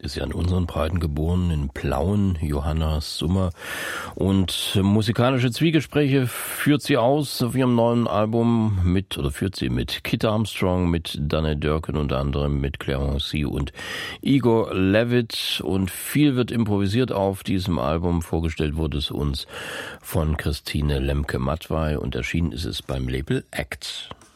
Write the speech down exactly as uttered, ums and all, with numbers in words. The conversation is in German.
ist ja in unseren Breiten geboren, in Plauen, Johanna Summer. Und musikalische Zwiegespräche führt sie aus auf ihrem neuen Album mit, oder führt sie mit Kit Armstrong, mit Danny Durkin unter anderem, mit Claire und Igor Levit. Und viel wird improvisiert auf diesem Album. Vorgestellt wurde es uns von Christine Lemke-Mattwey und erschienen ist es beim Label Act.